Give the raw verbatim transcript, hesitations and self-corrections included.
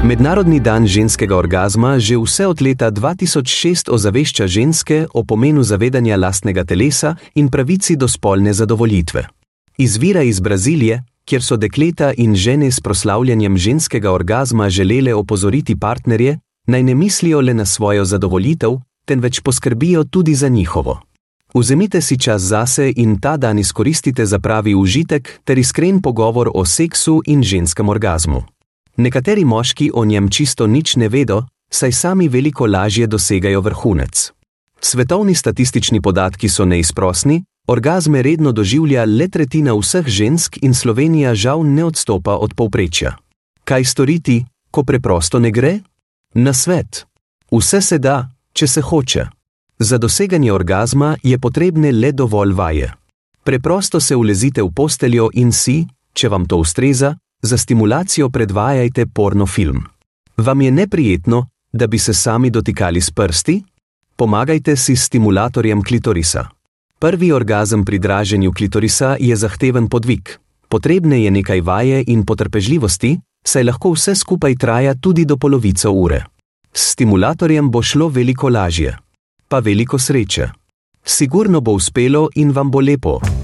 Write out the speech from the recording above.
Mednarodni dan ženskega orgazma že vse od leta dva tisoč šest ozavešča ženske o pomenu zavedanja lastnega telesa in pravici do spolne zadovoljitve. Izvira iz Brazilije, kjer so dekleta in žene s proslavljanjem ženskega orgazma želele opozoriti partnerje, naj ne mislijo le na svojo zadovoljitev, temveč poskrbijo tudi za njihovo. Vzemite si čas zase in ta dan izkoristite za pravi užitek ter iskren pogovor o seksu in ženskem orgazmu. Nekateri moški o njem čisto nič ne vedo, saj sami veliko lažje dosegajo vrhunec. Svetovni statistični podatki so neizprosni, orgazme redno doživlja le tretjina vseh žensk in Slovenija žal ne odstopa od povprečja. Kaj storiti, ko preprosto ne gre? Nasvet. Vse se da, če se hoče. Za doseganje orgazma je potrebne le dovolj vaje. Preprosto se ulezite v posteljo in si, če vam to ustreza, za stimulacijo predvajajte porno film. Vam je neprijetno, da bi se sami dotikali s prsti? Pomagajte si s stimulatorjem klitorisa. Prvi orgazem pri draženju klitorisa je zahteven podvig. Potrebne je nekaj vaje in potrpežljivosti, saj lahko vse skupaj traja tudi do polovico ure. S stimulatorjem bo šlo veliko lažje. Pa veliko sreče. Sigurno bo uspelo in vam bo lepo.